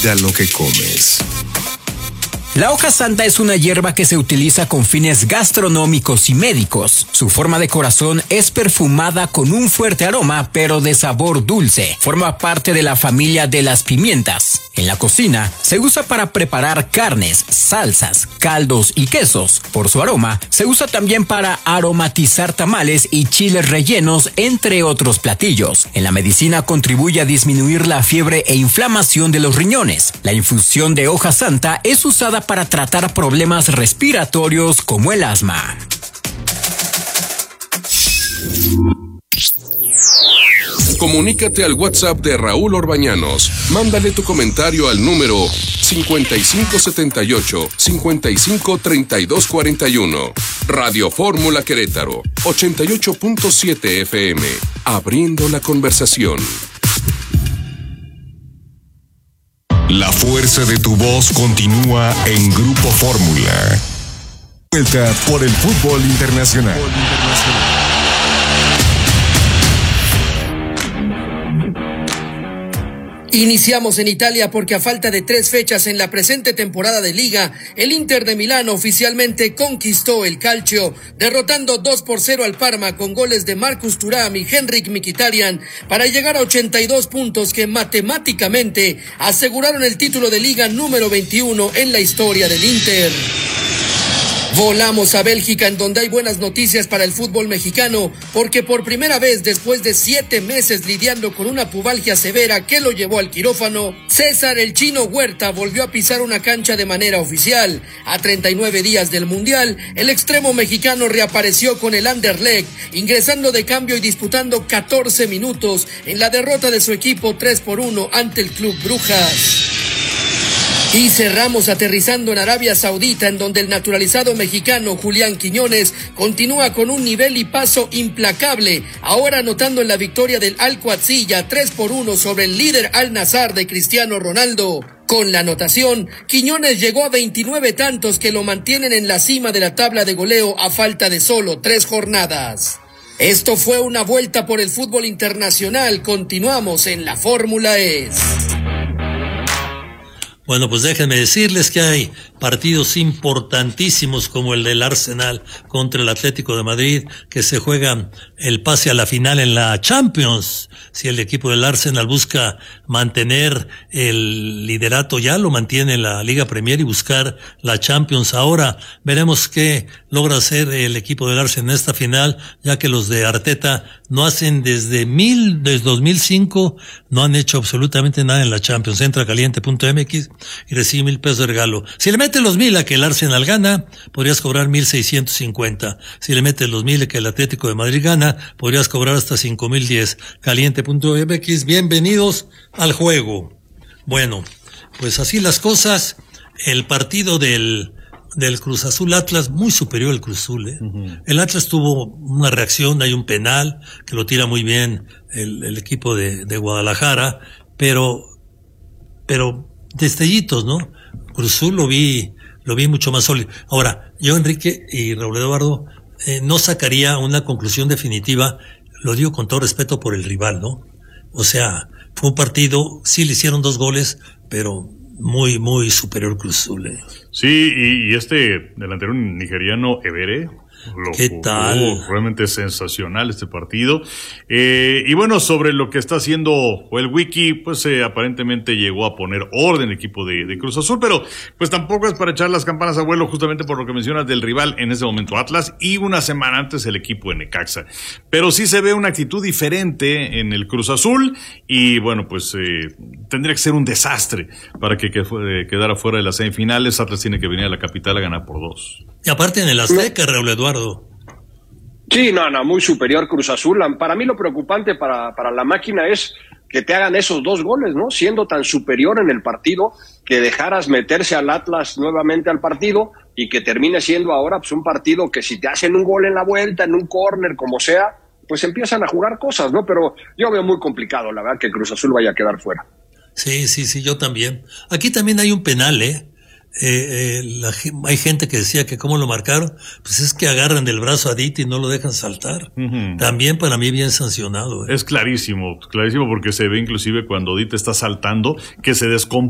Cuida lo que comes. La hoja santa es una hierba que se utiliza con fines gastronómicos y médicos. Su forma de corazón es perfumada con un fuerte aroma, pero de sabor dulce. Forma parte de la familia de las pimientas. En la cocina, se usa para preparar carnes, salsas, caldos y quesos. Por su aroma, se usa también para aromatizar tamales y chiles rellenos, entre otros platillos. En la medicina contribuye a disminuir la fiebre e inflamación de los riñones. La infusión de hoja santa es usada para tratar problemas respiratorios como el asma. Comunícate al WhatsApp de Raúl Orbañanos. Mándale tu comentario al número 5578-553241. Radio Fórmula Querétaro, 88.7 FM. Abriendo la conversación. La fuerza de tu voz continúa en Grupo Fórmula. Vuelta por el fútbol internacional. Iniciamos en Italia porque a falta de 3 fechas en la presente temporada de Liga, el Inter de Milán oficialmente conquistó el calcio, derrotando 2-0 al Parma con goles de Marcus Thuram y Henrik Mkhitaryan para llegar a 82 puntos que matemáticamente aseguraron el título de Liga número 21 en la historia del Inter. Volamos a Bélgica, en donde hay buenas noticias para el fútbol mexicano, porque por primera vez después de 7 meses lidiando con una pubalgia severa que lo llevó al quirófano, César el Chino Huerta volvió a pisar una cancha de manera oficial. A 39 días del Mundial, el extremo mexicano reapareció con el Anderlecht, ingresando de cambio y disputando 14 minutos en la derrota de su equipo 3-1 ante el Club Brujas. Y cerramos aterrizando en Arabia Saudita, en donde el naturalizado mexicano Julián Quiñones continúa con un nivel y paso implacable, ahora anotando en la victoria del Al-Qadsiya 3-1 sobre el líder Al-Nassr de Cristiano Ronaldo. Con la anotación, Quiñones llegó a 29 tantos que lo mantienen en la cima de la tabla de goleo a falta de solo 3 jornadas. Esto fue una vuelta por el fútbol internacional. Continuamos en la Fórmula E. Bueno, pues déjenme decirles que hay partidos importantísimos como el del Arsenal contra el Atlético de Madrid, que se juega el pase a la final en la Champions. Si el equipo del Arsenal busca mantener el liderato, ya lo mantiene en la Liga Premier, y buscar la Champions. Ahora veremos qué logra hacer el equipo del Arsenal en esta final, ya que los de Arteta no hacen desde 2005, no han hecho absolutamente nada en la Champions. Entra a caliente.mx y recibe $1,000 de regalo. Si le metes los 1,000 a que el Arsenal gana, podrías cobrar 1,650. Si le metes los 1,000 a que el Atlético de Madrid gana, podrías cobrar hasta 5,010. Caliente.mx, bienvenidos al juego. Bueno, pues así las cosas. El partido del Cruz Azul Atlas, muy superior al Cruz Azul, ¿eh? Uh-huh. El Atlas tuvo una reacción, hay un penal que lo tira muy bien el equipo de Guadalajara, pero destellitos, ¿no? Cruz Azul lo vi mucho más sólido. Ahora, yo, Enrique y Raúl Eduardo, no sacaría una conclusión definitiva, lo digo con todo respeto por el rival, ¿no? O sea, fue un partido, sí le hicieron 2 goles, pero muy, muy superior Cruz Azul. Sí, y este delantero nigeriano, Ebere, ¿qué tal? Realmente sensacional este partido. Y bueno, sobre lo que está haciendo el Wiki, pues aparentemente llegó a poner orden el equipo de Cruz Azul, pero pues tampoco es para echar las campanas a vuelo, justamente por lo que mencionas del rival en ese momento Atlas, y una semana antes el equipo de Necaxa. Pero sí se ve una actitud diferente en el Cruz Azul, y bueno, pues tendría que ser un desastre para que quedara fuera de las semifinales. Atlas tiene que venir a la capital a ganar por 2. Y aparte en el Azteca, Raúl Eduardo. Sí, no, muy superior Cruz Azul. Para mí lo preocupante para la máquina es que te hagan esos 2 goles, ¿no? Siendo tan superior en el partido, que dejaras meterse al Atlas nuevamente al partido y que termine siendo ahora pues un partido que si te hacen un gol en la vuelta, en un córner, como sea, pues empiezan a jugar cosas, ¿no? Pero yo veo muy complicado, la verdad, que Cruz Azul vaya a quedar fuera. Sí, yo también. Aquí también hay un penal, hay gente que decía que cómo lo marcaron, pues es que agarran del brazo a Diti y no lo dejan saltar. Uh-huh. También para mí bien sancionado. Es clarísimo porque se ve inclusive cuando Diti está saltando que se descompone